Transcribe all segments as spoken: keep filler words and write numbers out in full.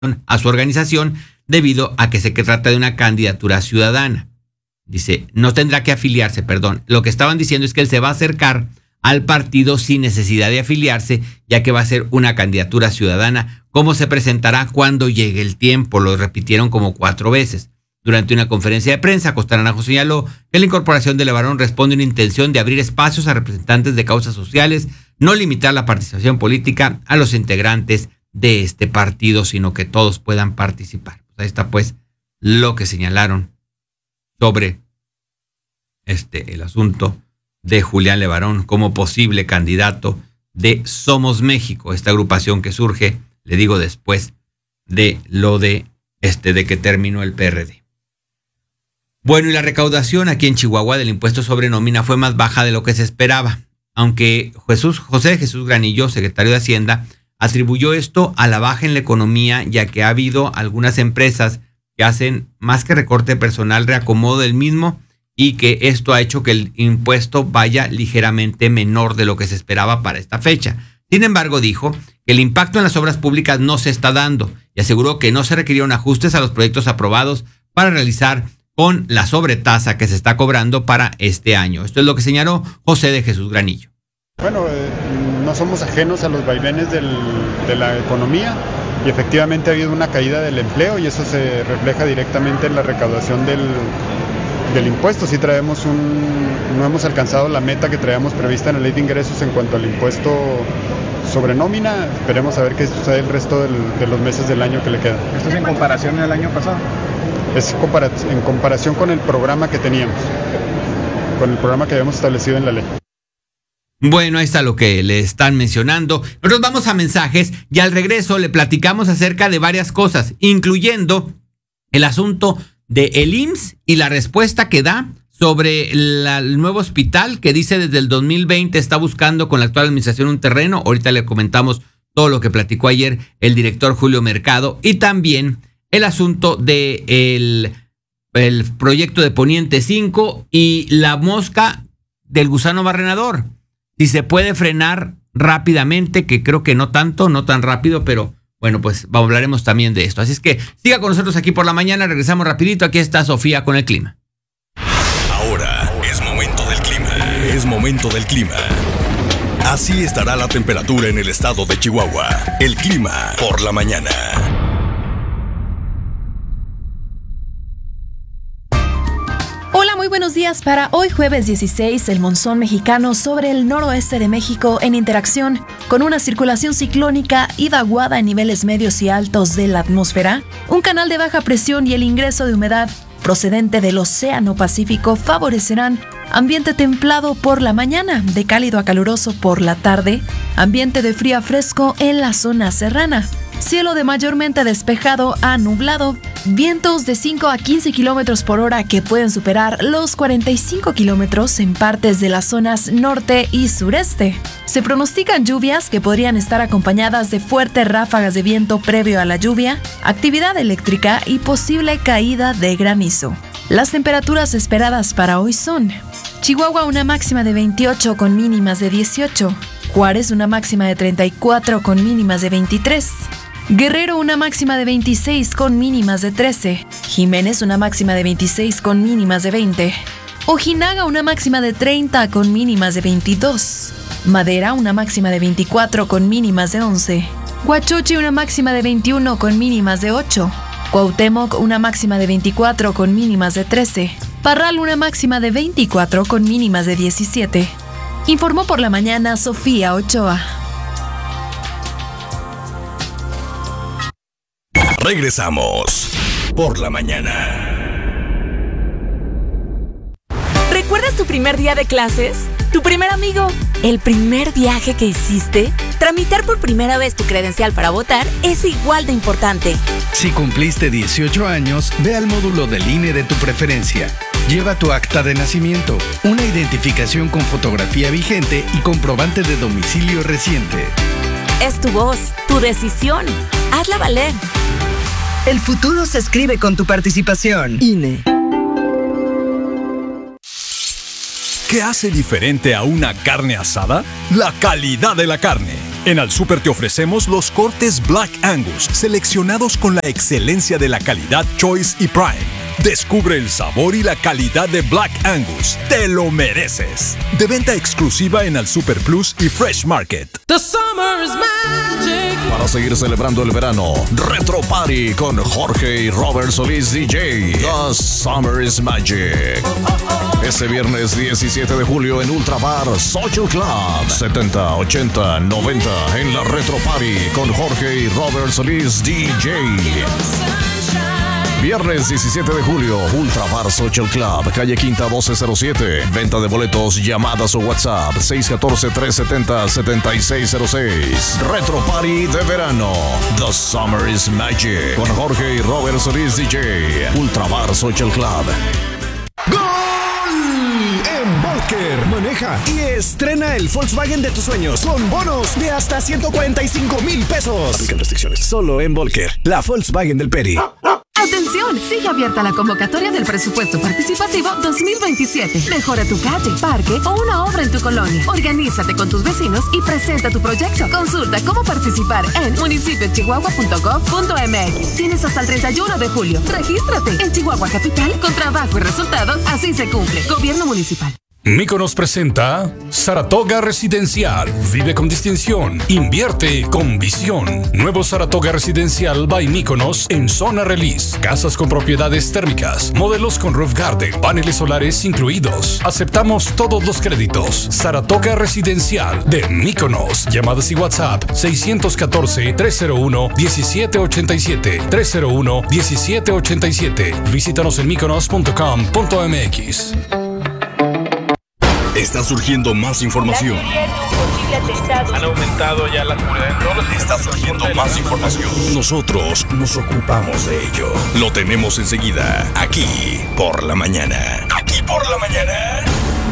a su organización debido a que se trata de una candidatura ciudadana. Dice, no tendrá que afiliarse, perdón. Lo que estaban diciendo es que él se va a acercar al partido sin necesidad de afiliarse, ya que va a ser una candidatura ciudadana. ¿Cómo se presentará cuando llegue el tiempo? Lo repitieron como cuatro veces. Durante una conferencia de prensa, Costa Naranjo señaló que la incorporación de Levarón responde a una intención de abrir espacios a representantes de causas sociales, no limitar la participación política a los integrantes de este partido, sino que todos puedan participar. Ahí está pues lo que señalaron sobre este el asunto de Julián Levarón como posible candidato de Somos México, esta agrupación que surge, le digo, después de lo de este de que terminó el P R D. Bueno, y la recaudación aquí en Chihuahua del impuesto sobre nómina fue más baja de lo que se esperaba, aunque Jesús José Jesús Granillo, secretario de Hacienda, atribuyó esto a la baja en la economía, ya que ha habido algunas empresas que hacen más que recorte personal, reacomodo del mismo, y que esto ha hecho que el impuesto vaya ligeramente menor de lo que se esperaba para esta fecha. Sin embargo, dijo que el impacto en las obras públicas no se está dando y aseguró que no se requirieron ajustes a los proyectos aprobados para realizar con la sobretasa que se está cobrando para este año. Esto es lo que señaló José de Jesús Granillo. Bueno, eh, no somos ajenos a los vaivenes del, de la economía y efectivamente ha habido una caída del empleo y eso se refleja directamente en la recaudación del, del impuesto. Sí traemos un, no hemos alcanzado la meta que traíamos prevista en la ley de ingresos en cuanto al impuesto sobre nómina. Esperemos a ver qué sucede el resto del, de los meses del año que le quedan. ¿Esto es en comparación al año pasado? Es en comparación con el programa que teníamos, con el programa que habíamos establecido en la ley. Bueno, ahí está lo que le están mencionando. Nosotros vamos a mensajes y al regreso le platicamos acerca de varias cosas, incluyendo el asunto del I M S S y la respuesta que da sobre la, el nuevo hospital que dice desde el dos mil veinte está buscando con la actual administración un terreno. Ahorita le comentamos todo lo que platicó ayer el director Julio Mercado y también el asunto de el, el proyecto de Poniente cinco y la mosca del gusano barrenador. Si se puede frenar rápidamente, que creo que no tanto, no tan rápido, pero bueno, pues hablaremos también de esto. Así es que siga con nosotros aquí por la mañana, regresamos rapidito. Aquí está Sofía con el clima. Ahora es momento del clima. Es momento del clima. Así estará la temperatura en el estado de Chihuahua. El clima por la mañana. Hola, muy buenos días. Para hoy jueves dieciséis, el monzón mexicano sobre el noroeste de México en interacción con una circulación ciclónica y vaguada en niveles medios y altos de la atmósfera, un canal de baja presión y el ingreso de humedad procedente del Océano Pacífico favorecerán ambiente templado por la mañana, de cálido a caluroso por la tarde, ambiente de frío a fresco en la zona serrana. Cielo de mayormente despejado a nublado, vientos de cinco a quince kilómetros por hora que pueden superar los cuarenta y cinco kilómetros en partes de las zonas norte y sureste. Se pronostican lluvias que podrían estar acompañadas de fuertes ráfagas de viento previo a la lluvia, actividad eléctrica y posible caída de granizo. Las temperaturas esperadas para hoy son: Chihuahua una máxima de veintiocho con mínimas de dieciocho, Juárez una máxima de treinta y cuatro con mínimas de veintitrés, Guerrero una máxima de veintiséis con mínimas de trece, Jiménez una máxima de veintiséis con mínimas de veinte, Ojinaga una máxima de treinta con mínimas de veintidós, Madera una máxima de veinticuatro con mínimas de once, Huachochi una máxima de veintiuno con mínimas de ocho, Cuauhtémoc una máxima de veinticuatro con mínimas de trece, Parral una máxima de veinticuatro con mínimas de diecisiete. Informó por la mañana Sofía Ochoa. Regresamos por la mañana. ¿Recuerdas tu primer día de clases? ¿Tu primer amigo? ¿El primer viaje que hiciste? Tramitar por primera vez tu credencial para votar es igual de importante. Si cumpliste dieciocho años, ve al módulo del I N E de tu preferencia. Lleva tu acta de nacimiento, una identificación con fotografía vigente y comprobante de domicilio reciente. Es tu voz, tu decisión. Hazla valer. El futuro se escribe con tu participación. I N E. ¿Qué hace diferente a una carne asada? La calidad de la carne. En Al Super te ofrecemos los cortes Black Angus, seleccionados con la excelencia de la calidad Choice y Prime. Descubre el sabor y la calidad de Black Angus. ¡Te lo mereces! De venta exclusiva en Al Super Plus y Fresh Market. The summer is magic. Para seguir celebrando el verano, Retro Party con Jorge y Robert Solís D J. The Summer is Magic. Este viernes diecisiete de julio en Ultra Bar Social Club. setenta, ochenta, noventa en la Retro Party con Jorge y Robert Solís D J. Viernes diecisiete de julio, Ultra Bar Social Club, calle Quinta doce cero siete. Venta de boletos, llamadas o WhatsApp seis uno cuatro, tres siete cero, siete seis cero seis. Retro Party de verano. The Summer is Magic. Con Jorge y Robert Solís D J. Ultra Bar Social Club. ¡Gol! Volker maneja y estrena el Volkswagen de tus sueños con bonos de hasta ciento cuarenta y cinco mil pesos. Aplican restricciones. Solo en Volker, la Volkswagen del Peri. ¡Atención! Sigue abierta la convocatoria del presupuesto participativo dos mil veintisiete. Mejora tu calle, parque o una obra en tu colonia. Organízate con tus vecinos y presenta tu proyecto. Consulta cómo participar en municipio chihuahua punto gov punto m x. Tienes hasta el treinta y uno de julio. Regístrate. En Chihuahua Capital, con trabajo y resultados, así se cumple. Gobierno Municipal. Míconos presenta Saratoga Residencial. Vive con distinción. Invierte con visión. Nuevo Saratoga Residencial by Míconos en zona release. Casas con propiedades térmicas. Modelos con roof garden. Paneles solares incluidos. Aceptamos todos los créditos. Saratoga Residencial de Míconos. Llamadas y WhatsApp seis uno cuatro, tres cero uno, uno siete ocho siete. tres cero uno, uno siete ocho siete. Visítanos en míconos punto com punto m x. Está surgiendo más información. Han aumentado ya la seguridad en todos. Está surgiendo más información. Nosotros nos ocupamos de ello. Lo tenemos enseguida, aquí por la mañana. Aquí por la mañana.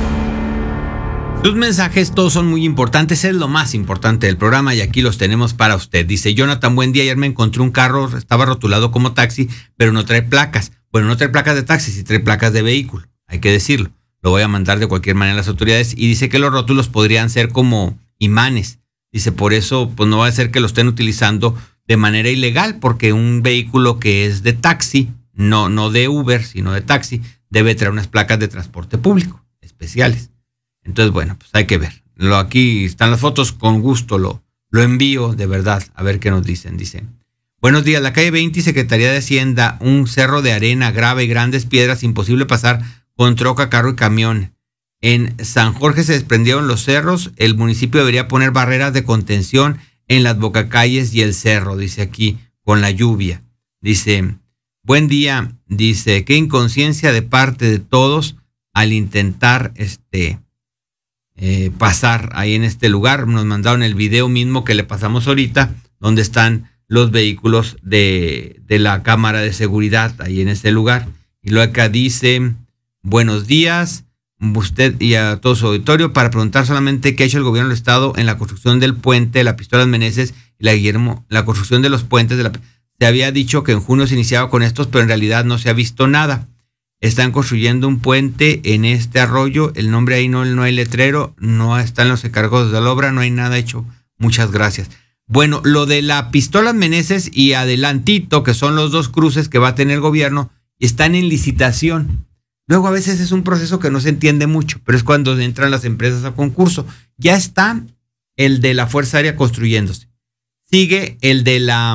Sus mensajes todos son muy importantes, es lo más importante del programa y aquí los tenemos para usted. Dice Jonathan, buen día, ayer me encontré un carro, estaba rotulado como taxi, pero no trae placas. Bueno, no trae placas de taxi, sí trae placas de vehículo, hay que decirlo. Lo voy a mandar de cualquier manera a las autoridades y dice que los rótulos podrían ser como imanes. Dice, por eso pues no va a ser que lo estén utilizando de manera ilegal, porque un vehículo que es de taxi, no, no de Uber, sino de taxi, debe traer unas placas de transporte público especiales. Entonces, bueno, pues hay que ver. Lo, aquí están las fotos, con gusto lo, lo envío, de verdad, a ver qué nos dicen. Dice, buenos días, la calle veinte, Secretaría de Hacienda, un cerro de arena grave y grandes piedras, imposible pasar con troca, carro y camión. En San Jorge se desprendieron los cerros. El municipio debería poner barreras de contención en las bocacalles y el cerro, dice aquí, con la lluvia. Dice, buen día, dice, qué inconsciencia de parte de todos al intentar este eh, pasar ahí en este lugar. Nos mandaron el video mismo que le pasamos ahorita, donde están los vehículos de, de la cámara de seguridad ahí en este lugar. Y luego acá dice, buenos días, usted y a todo su auditorio, para preguntar solamente qué ha hecho el gobierno del estado en la construcción del puente de la Pistolas Meneses y la Guillermo, la construcción de los puentes de la... Se había dicho que en junio se iniciaba con estos, pero en realidad no se ha visto nada. Están construyendo un puente en este arroyo, el nombre ahí no, no hay letrero, no están los encargados de la obra, no hay nada hecho. Muchas gracias. Bueno, lo de la Pistolas Meneses y adelantito, que son los dos cruces que va a tener el gobierno, están en licitación. Luego a veces es un proceso que no se entiende mucho, pero es cuando entran las empresas a concurso. Ya está el de la Fuerza Aérea construyéndose. Sigue el de la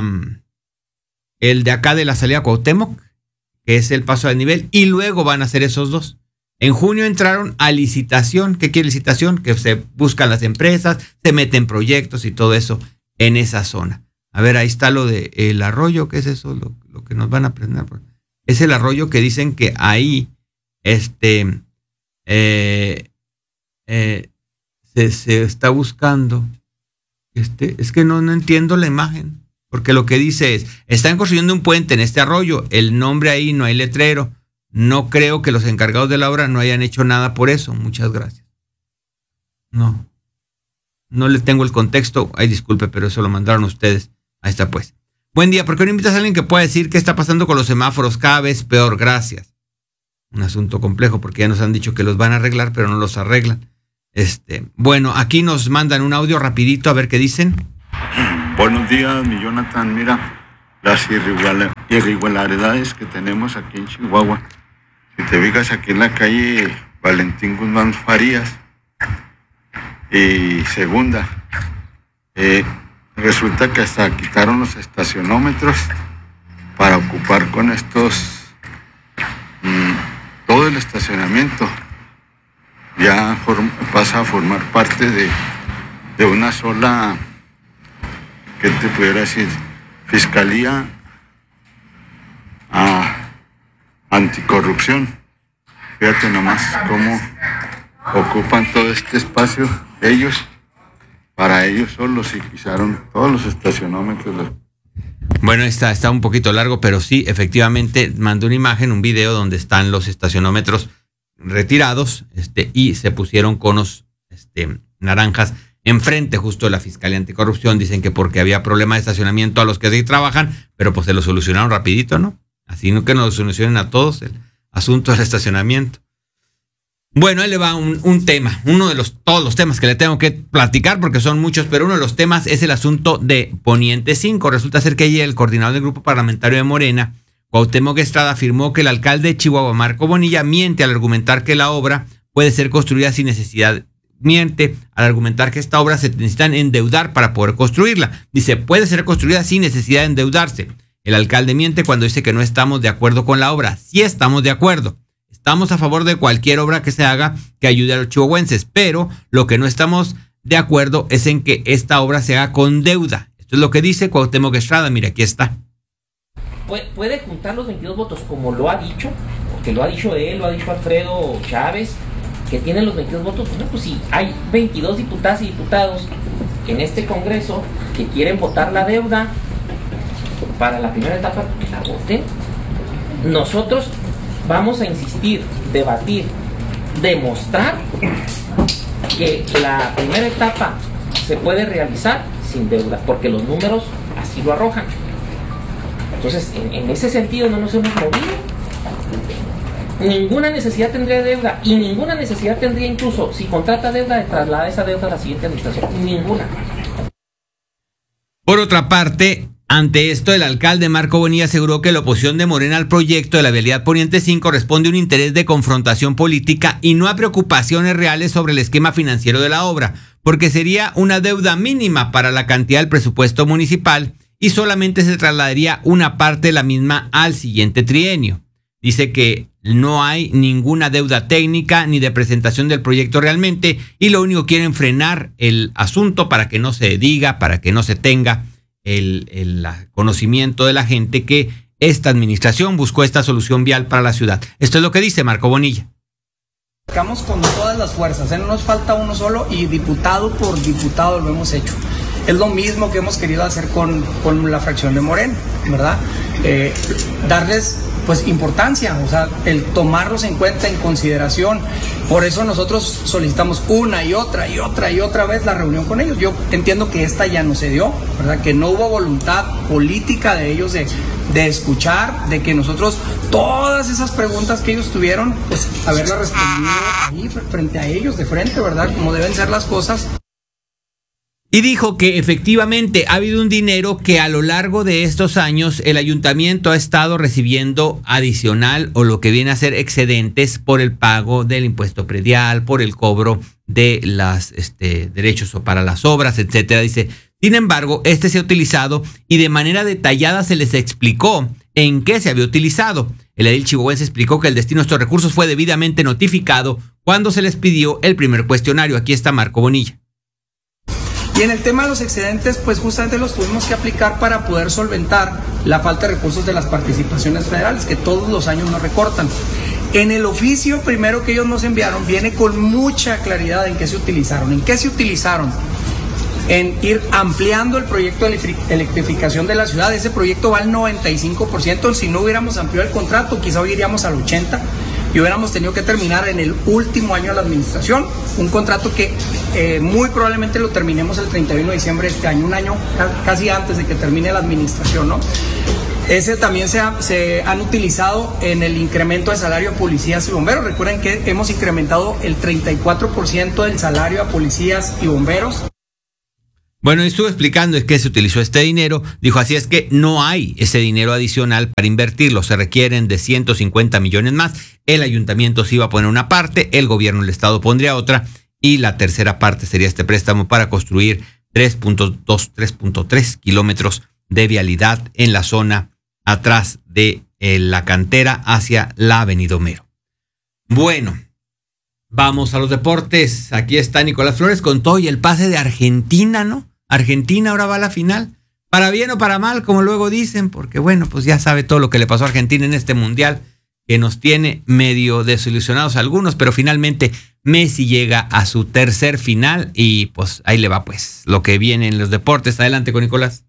el de acá de la salida Cuauhtémoc, que es el paso de nivel, y luego van a hacer esos dos. En junio entraron a licitación. ¿Qué quiere licitación? Que se buscan las empresas, se meten proyectos y todo eso en esa zona. A ver, ahí está lo de el arroyo. ¿Qué es eso? Lo, lo que nos van a aprender. Es el arroyo que dicen que ahí Este, eh, eh, se, se está buscando. Este, es que no, no entiendo la imagen, porque lo que dice es, están construyendo un puente en este arroyo, el nombre ahí no hay letrero. No creo que los encargados de la obra no hayan hecho nada por eso. Muchas gracias. No, no le tengo el contexto. Ay, disculpe, pero eso lo mandaron ustedes. Ahí está pues. Buen día, ¿por qué no invitas a alguien que pueda decir qué está pasando con los semáforos? Cada vez peor, gracias. Un asunto complejo porque ya nos han dicho que los van a arreglar, pero no los arreglan. Este, bueno, aquí nos mandan un audio rapidito a ver qué dicen. Buenos días, mi Jonathan. Mira, las irregularidades que tenemos aquí en Chihuahua. Si te fijas aquí en la calle Valentín Guzmán Farías y Segunda, eh, resulta que hasta quitaron los estacionómetros para ocupar con estos mmm, todo el estacionamiento. Ya form, pasa a formar parte de, de una sola, ¿qué te pudiera decir? Fiscalía a anticorrupción. Fíjate nomás cómo ocupan todo este espacio ellos, para ellos solos, y pisaron todos los estacionómetros. Bueno, está, está un poquito largo, pero sí, efectivamente, mandó una imagen, un video donde están los estacionómetros retirados, este, y se pusieron conos este, naranjas enfrente justo de la Fiscalía Anticorrupción. Dicen que porque había problema de estacionamiento a los que sí trabajan, pero pues se lo solucionaron rapidito, ¿no? Así no que nos solucionen a todos el asunto del estacionamiento. Bueno, ahí le va un, un tema, uno de los todos los temas que le tengo que platicar porque son muchos, pero uno de los temas es el asunto de Poniente cinco. Resulta ser que ayer el coordinador del grupo parlamentario de Morena, Cuauhtémoc Estrada, afirmó que el alcalde de Chihuahua, Marco Bonilla, miente al argumentar que la obra puede ser construida sin necesidad. Miente al argumentar que esta obra se necesitan endeudar para poder construirla. Dice, puede ser construida sin necesidad de endeudarse. El alcalde miente cuando dice que no estamos de acuerdo con la obra. Sí estamos de acuerdo. Estamos a favor de cualquier obra que se haga que ayude a los chihuahuenses, pero lo que no estamos de acuerdo es en que esta obra se haga con deuda. Esto es lo que dice Cuauhtémoc Estrada. Mira, aquí está. Puede juntar los veintidós votos como lo ha dicho, porque lo ha dicho él, lo ha dicho Alfredo Chávez, que tienen los veintidós votos. Bueno, pues sí, hay veintidós diputadas y diputados en este Congreso que quieren votar la deuda para la primera etapa, que la voten. Nosotros vamos a insistir, debatir, demostrar que la primera etapa se puede realizar sin deuda, porque los números así lo arrojan. Entonces, en, en ese sentido no nos hemos movido. Ninguna necesidad tendría deuda, y ninguna necesidad tendría incluso, si contrata deuda, de trasladar esa deuda a la siguiente administración. Ninguna. Por otra parte, ante esto, el alcalde Marco Bonilla aseguró que la oposición de Morena al proyecto de la vialidad Poniente cinco responde a un interés de confrontación política y no a preocupaciones reales sobre el esquema financiero de la obra, porque sería una deuda mínima para la cantidad del presupuesto municipal y solamente se trasladaría una parte de la misma al siguiente trienio. Dice que no hay ninguna deuda técnica ni de presentación del proyecto realmente, y lo único que quieren frenar el asunto para que no se diga, para que no se tenga el, el conocimiento de la gente que esta administración buscó esta solución vial para la ciudad. Esto es lo que dice Marco Bonilla. Buscamos con todas las fuerzas, ¿eh? No nos falta uno solo, y diputado por diputado lo hemos hecho. Es lo mismo que hemos querido hacer con, con la fracción de Morena, ¿verdad? Eh, darles pues importancia, o sea, el tomarlos en cuenta, en consideración. Por eso nosotros solicitamos una y otra y otra y otra vez la reunión con ellos. Yo entiendo que esta ya no se dio, ¿verdad? Que no hubo voluntad política de ellos de, de escuchar, de que nosotros todas esas preguntas que ellos tuvieron, pues haberlas respondido ahí frente a ellos, de frente, ¿verdad? Como deben ser las cosas. Y dijo que efectivamente ha habido un dinero que a lo largo de estos años el ayuntamiento ha estado recibiendo adicional, o lo que viene a ser excedentes, por el pago del impuesto predial, por el cobro de los este, derechos para las obras, etcétera. Dice, sin embargo, este se ha utilizado y de manera detallada se les explicó en qué se había utilizado. El edil chihuahuense explicó que el destino de estos recursos fue debidamente notificado cuando se les pidió el primer cuestionario. Aquí está Marco Bonilla. Y en el tema de los excedentes, pues justamente los tuvimos que aplicar para poder solventar la falta de recursos de las participaciones federales, que todos los años nos recortan. En el oficio primero que ellos nos enviaron, viene con mucha claridad en qué se utilizaron. ¿En qué se utilizaron? En ir ampliando el proyecto de electrificación de la ciudad. Ese proyecto va al noventa y cinco por ciento. Si no hubiéramos ampliado el contrato, quizá hoy iríamos al ochenta por ciento. Y hubiéramos tenido que terminar en el último año de la administración, un contrato que eh, muy probablemente lo terminemos el treinta y uno de diciembre de este año, un año casi antes de que termine la administración, ¿no? ese también se, ha, se han utilizado en el incremento de salario a policías y bomberos. Recuerden que hemos incrementado el treinta y cuatro por ciento del salario a policías y bomberos. Bueno, estuvo explicando es que se utilizó este dinero. Dijo, así es que no hay ese dinero adicional para invertirlo. Se requieren de ciento cincuenta millones más. El ayuntamiento sí iba a poner una parte, el gobierno del estado pondría otra y la tercera parte sería este préstamo para construir tres punto dos, tres punto tres kilómetros de vialidad en la zona atrás de eh, la cantera hacia la avenida Homero. Bueno, vamos a los deportes. Aquí está Nicolás Flores con todo y el pase de Argentina, ¿no? Argentina ahora va a la final, para bien o para mal, como luego dicen, porque bueno, pues ya sabe todo lo que le pasó a Argentina en este mundial, que nos tiene medio desilusionados algunos, pero finalmente Messi llega a su tercer final y pues ahí le va pues lo que viene en los deportes. Adelante con Nicolás.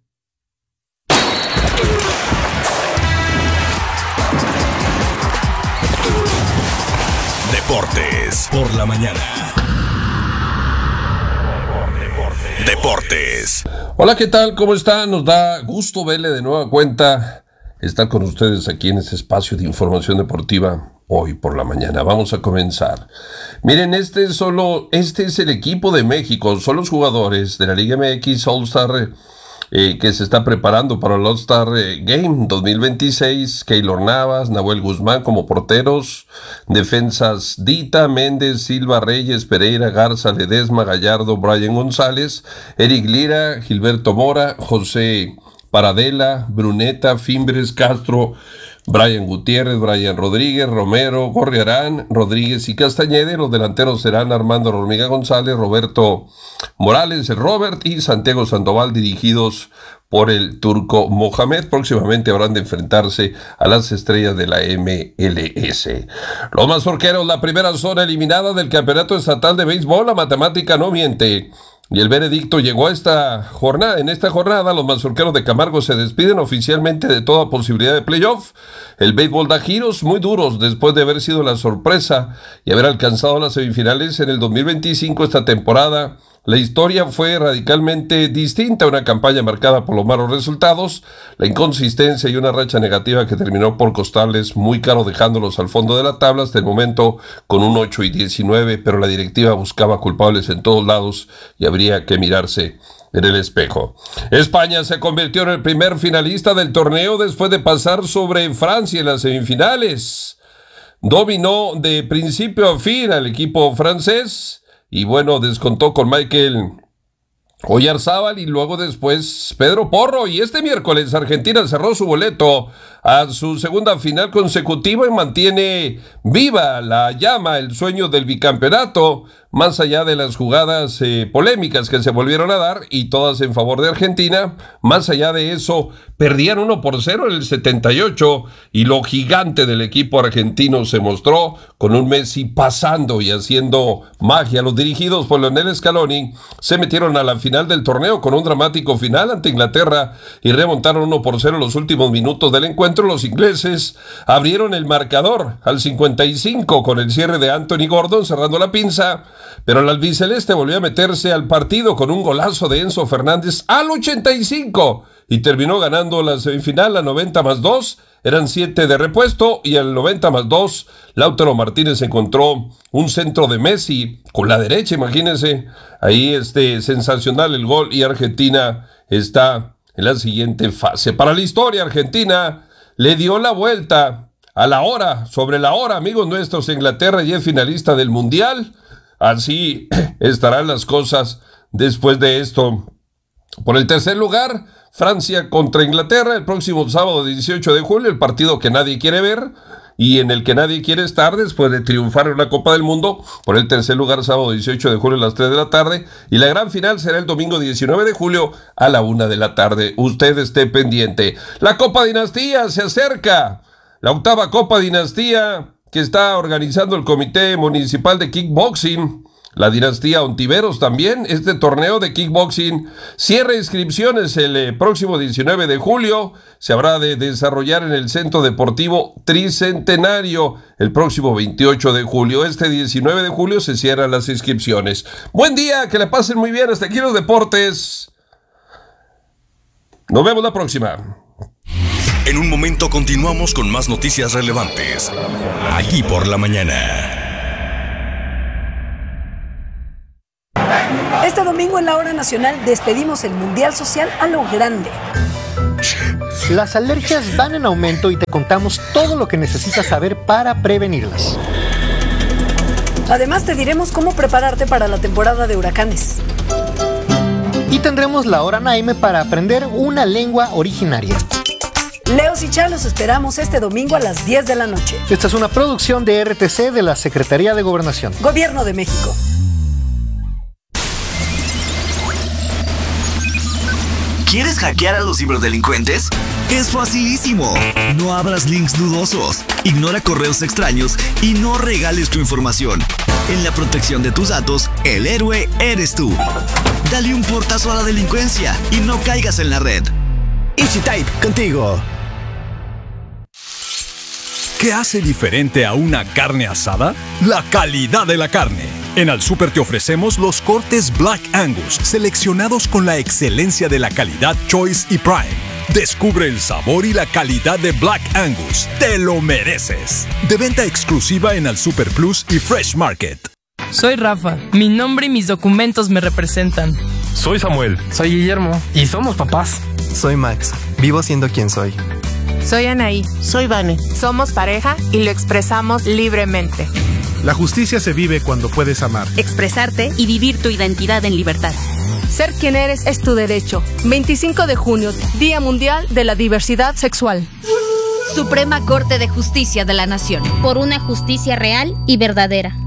Deportes por la mañana. Deportes. Hola, ¿qué tal? ¿Cómo están? Nos da gusto verle de nueva cuenta, estar con ustedes aquí en este espacio de información deportiva hoy por la mañana. Vamos a comenzar. Miren, este es solo, este es el equipo de México, son los jugadores de la Liga M X All-Star eh, que se está preparando para el All-Star eh, Game dos mil veintiséis. Keylor Navas, Nahuel Guzmán como porteros, defensas Dita, Méndez, Silva, Reyes, Pereira, Garza, Ledesma, Gallardo, Brian González, Eric Lira, Gilberto Mora, José Paradela, Bruneta, Fimbres, Castro, Brian Gutiérrez, Brian Rodríguez, Romero, Gorriarán, Rodríguez y Castañeda. Los delanteros serán Armando Hormiga González, Roberto Morales, el Robert y Santiago Sandoval, dirigidos por el turco Mohamed. Próximamente habrán de enfrentarse a las estrellas de la M L S. Los mazorqueros, la primera zona eliminada del Campeonato Estatal de Béisbol. La matemática no miente. Y el veredicto llegó a esta jornada. En esta jornada, los mazorqueros de Camargo se despiden oficialmente de toda posibilidad de playoff. El béisbol da giros muy duros después de haber sido la sorpresa y haber alcanzado las semifinales en el dos mil veinticinco. Esta temporada, la historia fue radicalmente distinta, una campaña marcada por los malos resultados, la inconsistencia y una racha negativa que terminó por costarles muy caro, dejándolos al fondo de la tabla hasta el momento con un ocho y diecinueve, pero la directiva buscaba culpables en todos lados y habría que mirarse en el espejo. España se convirtió en el primer finalista del torneo después de pasar sobre Francia en las semifinales. Dominó de principio a fin al equipo francés. Y bueno, descontó con Michael Oyarzábal y luego después Pedro Porro. Y este miércoles Argentina cerró su boleto a su segunda final consecutiva y mantiene viva la llama, el sueño del bicampeonato, más allá de las jugadas eh, polémicas que se volvieron a dar y todas en favor de Argentina. Más allá de eso, perdían uno por cero en el setenta y ocho y lo gigante del equipo argentino se mostró con un Messi pasando y haciendo magia. Los dirigidos por Lionel Scaloni se metieron a la final del torneo con un dramático final ante Inglaterra y remontaron uno por cero en los últimos minutos del encuentro. Los ingleses abrieron el marcador al cincuenta y cinco con el cierre de Anthony Gordon cerrando la pinza, pero el albiceleste volvió a meterse al partido con un golazo de Enzo Fernández al ochenta y cinco y terminó ganando la semifinal a noventa más dos. Eran siete de repuesto y al noventa más dos Lautaro Martínez encontró un centro de Messi con la derecha, imagínense. Ahí este sensacional el gol y Argentina está en la siguiente fase. Para la historia, Argentina le dio la vuelta a la hora, sobre la hora, amigos nuestros. Inglaterra ya es finalista del Mundial. Así estarán las cosas después de esto. Por el tercer lugar, Francia contra Inglaterra el próximo sábado dieciocho de julio, el partido que nadie quiere ver y en el que nadie quiere estar después de triunfar en la Copa del Mundo. Por el tercer lugar, sábado dieciocho de julio a las tres de la tarde, y la gran final será el domingo diecinueve de julio a la una de la tarde. Usted esté pendiente. La Copa Dinastía se acerca, la octava Copa Dinastía que está organizando el Comité Municipal de Kickboxing. La Dinastía Ontiveros también, este torneo de kickboxing cierra inscripciones el eh, próximo diecinueve de julio. Se habrá de desarrollar en el Centro Deportivo Tricentenario el próximo veintiocho de julio. Este diecinueve de julio se cierran las inscripciones. Buen día, que le pasen muy bien. Hasta aquí los deportes. Nos vemos la próxima. En un momento continuamos con más noticias relevantes. Aquí por la mañana. Este domingo en la hora nacional despedimos el Mundial Social a lo grande. Las alergias van en aumento y te contamos todo lo que necesitas saber para prevenirlas. Además te diremos cómo prepararte para la temporada de huracanes. Y tendremos la hora Naime para aprender una lengua originaria. Leos y Chá los esperamos este domingo a las diez de la noche. Esta es una producción de R T C de la Secretaría de Gobernación. Gobierno de México. ¿Quieres hackear a los ciberdelincuentes? Es facilísimo. No abras links dudosos, ignora correos extraños y no regales tu información. En la protección de tus datos, el héroe eres tú. Dale un portazo a la delincuencia y no caigas en la red. EasyType, contigo. ¿Qué hace diferente a una carne asada? La calidad de la carne. En Al Súper te ofrecemos los cortes Black Angus, seleccionados con la excelencia de la calidad Choice y Prime. Descubre el sabor y la calidad de Black Angus. ¡Te lo mereces! De venta exclusiva en Al Súper Plus y Fresh Market. Soy Rafa. Mi nombre y mis documentos me representan. Soy Samuel. Soy Guillermo. Y somos papás. Soy Max. Vivo siendo quien soy. Soy Anaí. Soy Vane. Somos pareja y lo expresamos libremente. La justicia se vive cuando puedes amar, expresarte y vivir tu identidad en libertad. Ser quien eres es tu derecho. veinticinco de junio, Día Mundial de la Diversidad Sexual. Suprema Corte de Justicia de la Nación. Por una justicia real y verdadera.